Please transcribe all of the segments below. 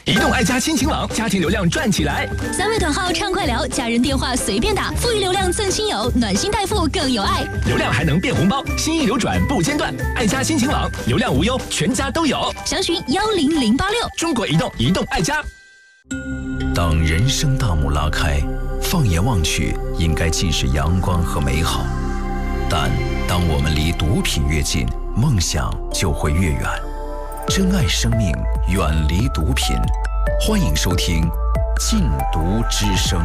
移动爱家亲情网，家庭流量赚起来。 3位短号畅快聊，家人电话随便打，富裕流量赠亲友，暖心代付更有爱。 流量还能变红包，心意流转不间断。爱家亲情网，流量无忧，全家都有。 详询10086。 中国移动，移动爱家。 当人生大幕拉开，放眼望去，应该尽是阳光和美好。但当我们离毒品越近，梦想就会越远。珍爱生命，远离毒品。欢迎收听《禁毒之声》。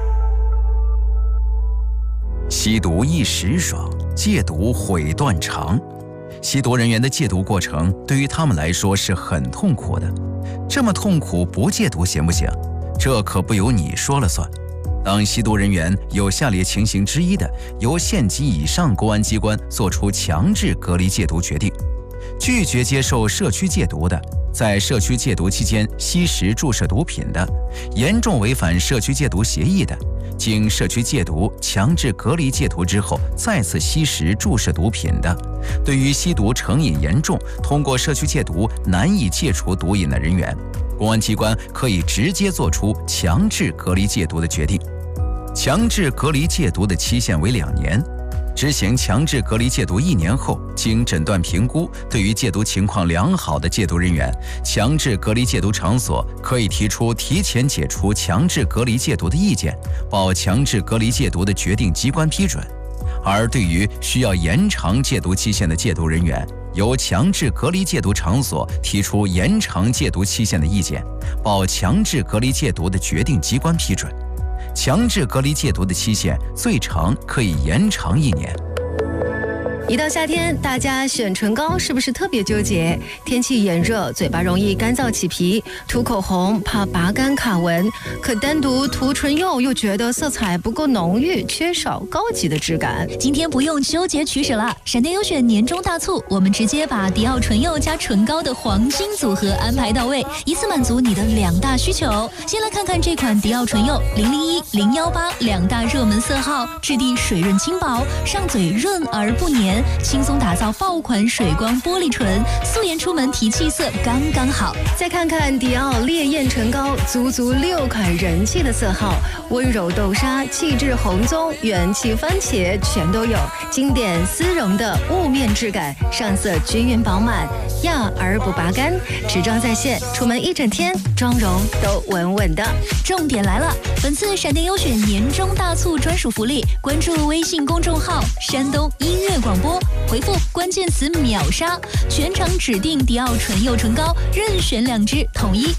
吸毒一时爽，戒毒毁断肠。吸毒人员的戒毒过程对于他们来说是很痛苦的，这么痛苦不戒毒行不行？这可不由你说了算。当吸毒人员有下列情形之一的，由县级以上公安机关作出强制隔离戒毒决定：拒绝接受社区戒毒的，在社区戒毒期间吸食注射毒品的，严重违反社区戒毒协议的，经社区戒毒强制隔离戒毒之后再次吸食注射毒品的，对于吸毒成瘾严重，通过社区戒毒难以戒除毒瘾的人员，公安机关可以直接作出强制隔离戒毒的决定。强制隔离戒毒的期限为2年。执行强制隔离戒毒1年后，经诊断评估，对于戒毒情况良好的戒毒人员，强制隔离戒毒场所可以提出提前解除强制隔离戒毒的意见，报强制隔离戒毒的决定机关批准。而对于需要延长戒毒期限的戒毒人员，由强制隔离戒毒场所提出延长戒毒期限的意见，报强制隔离戒毒的决定机关批准。强制隔离戒毒的期限最长可以延长1年。 一到夏天，大家选唇膏是不是特别纠结？天气炎热，嘴巴容易干燥起皮，涂口红怕拔干卡纹，可单独涂唇釉又觉得色彩不够浓郁，缺少高级的质感。 今天不用纠结取舍了，闪电优选年终大促，我们直接把迪奥唇釉加唇膏的黄金组合安排到位，一次满足你的2大需求。先来看看这款迪奥唇釉001、018两大热门色号，质地水润轻薄，上嘴润而不黏，轻松打造爆款水光玻璃唇，素颜出门提气色刚刚好。 再看看迪奥烈焰唇膏，足6款人气的色号，温柔豆沙、气质红棕、元气番茄全都有，经典丝绒的雾面质感，上色均匀饱满，压而不拔干，持妆在线，出门一整天妆容都稳稳的。 重点来了，本次闪电优选年终大促专属福利，关注微信公众号山东音乐广播，回复关键词秒杀，全场指定迪奥唇釉唇膏，任选2支，统一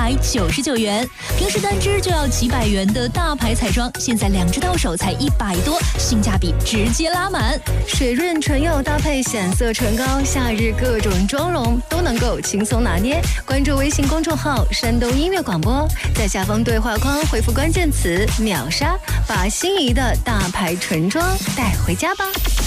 199元。平时单支就要几百元的大牌彩妆，现在2支到手才100多，性价比直接拉满。 水润唇釉搭配显色唇膏，夏日各种妆容都能够轻松拿捏。关注微信公众号山东音乐广播，在下方对话框回复关键词秒杀，把心仪的大牌唇妆带回家吧。